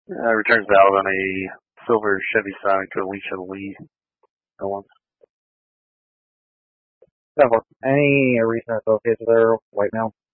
Returns valid on a silver Chevy Sonic to Alicia Lee. Once. Any recent associates there, white male?